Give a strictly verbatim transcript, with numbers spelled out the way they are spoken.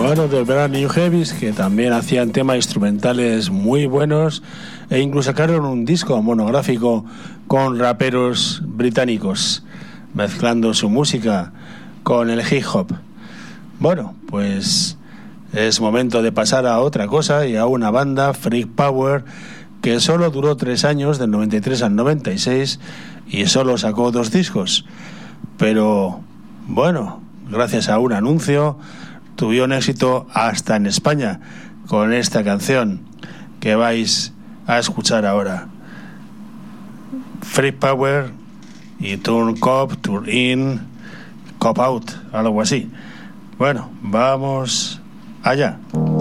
Bueno, de Brand New Heavies, que también hacían temas instrumentales muy buenos e incluso sacaron un disco monográfico con raperos británicos, mezclando su música con el hip hop. Bueno, pues es momento de pasar a otra cosa y a una banda, Freak Power, que solo duró tres años, del noventa y tres al noventa y seis, y solo sacó dos discos. Pero, bueno, gracias a un anuncio, tuvieron éxito hasta en España con esta canción que vais a escuchar ahora. Freak Power y Turn Cop, Turn In, Cop Out, algo así. Bueno, vamos allá.